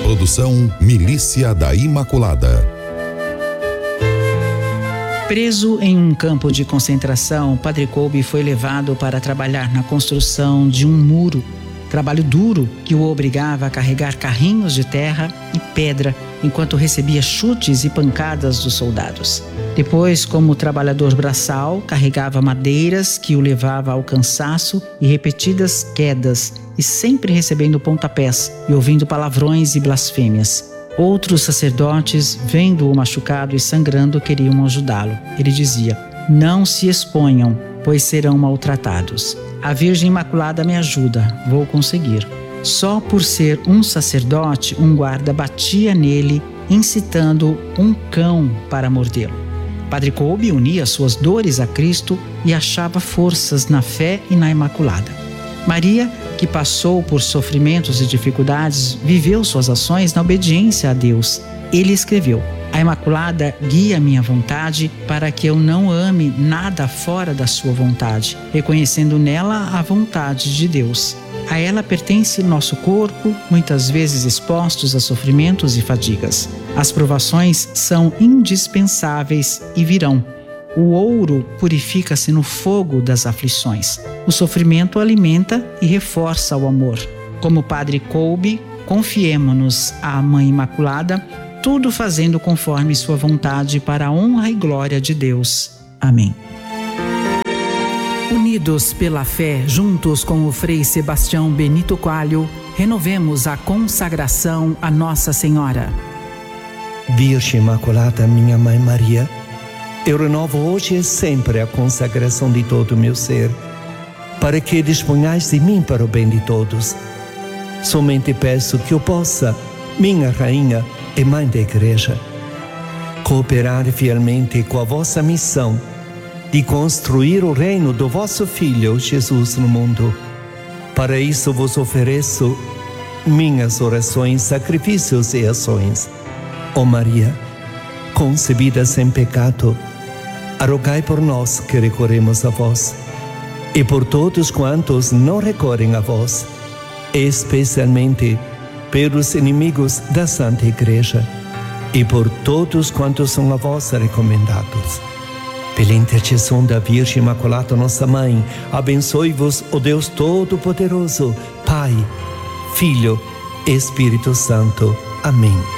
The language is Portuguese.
Produção Milícia da Imaculada. Preso em um campo de concentração, Padre Kolbe foi levado para trabalhar na construção de um muro. Trabalho duro que o obrigava a carregar carrinhos de terra e pedra, enquanto recebia chutes e pancadas dos soldados. Depois, como trabalhador braçal, carregava madeiras que o levava ao cansaço e repetidas quedas, e sempre recebendo pontapés e ouvindo palavrões e blasfêmias. Outros sacerdotes, vendo-o machucado e sangrando, queriam ajudá-lo. Ele dizia: "Não se exponham, pois serão maltratados. A Virgem Imaculada me ajuda, vou conseguir." Só por ser um sacerdote, um guarda batia nele, incitando um cão para mordê-lo. Padre Kolbe unia suas dores a Cristo e achava forças na fé e na Imaculada. Maria, que passou por sofrimentos e dificuldades, viveu suas ações na obediência a Deus. Ele escreveu: "A Imaculada guia minha vontade para que eu não ame nada fora da sua vontade, reconhecendo nela a vontade de Deus. A ela pertence nosso corpo, muitas vezes expostos a sofrimentos e fadigas. As provações são indispensáveis e virão. O ouro purifica-se no fogo das aflições. O sofrimento alimenta e reforça o amor. Como Padre Kolbe, confiemo-nos à Mãe Imaculada, tudo fazendo conforme sua vontade para a honra e glória de Deus. Amém." Unidos pela fé, juntos com o Frei Sebastião Benito Coelho, renovemos a consagração a Nossa Senhora. Virgem Imaculada, minha Mãe Maria, eu renovo hoje e sempre a consagração de todo o meu ser, para que disponhais de mim para o bem de todos. Somente peço que eu possa, minha Rainha e Mãe da Igreja, cooperar fielmente com a vossa missão de construir o reino do vosso Filho Jesus no mundo. Para isso vos ofereço minhas orações, sacrifícios e ações. Ó Maria, concebida sem pecado, rogai por nós que recorremos a vós, e por todos quantos não recorrem a vós, especialmente pelos inimigos da Santa Igreja, e por todos quantos são a vós recomendados. Pela intercessão da Virgem Imaculada, nossa Mãe, abençoe-vos o Deus Todo-Poderoso, Pai, Filho e Espírito Santo. Amém.